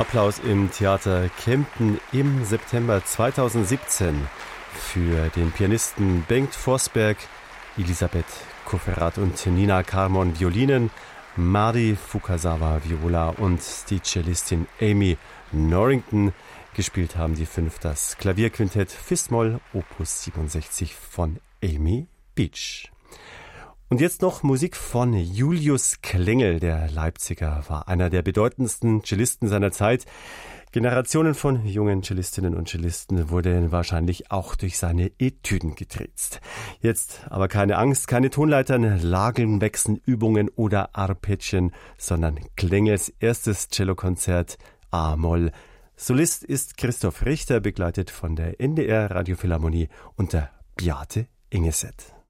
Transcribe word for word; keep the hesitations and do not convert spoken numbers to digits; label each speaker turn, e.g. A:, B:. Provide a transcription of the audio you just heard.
A: Applaus im Theater Kempten im September zweitausendsiebzehn für den Pianisten Bengt Forsberg, Elisabeth Kufferath und Nina Carmon Violinen, Mari Fukasawa Viola und die Cellistin Amy Norrington. Gespielt haben die fünf das Klavierquintett Fis-Moll Opus siebenundsechzig von Amy Beach. Und jetzt noch Musik von Julius Klengel. Der Leipziger war einer der bedeutendsten Cellisten seiner Zeit. Generationen von jungen Cellistinnen und Cellisten wurden wahrscheinlich auch durch seine Etüden getriezt. Jetzt aber keine Angst, keine Tonleitern, Lagenwechseln, Übungen oder Arpeggien, sondern Klengels erstes Cellokonzert A-Moll. Solist ist Christoph Richter, begleitet von der N D R Radiophilharmonie unter Beate Ingeset.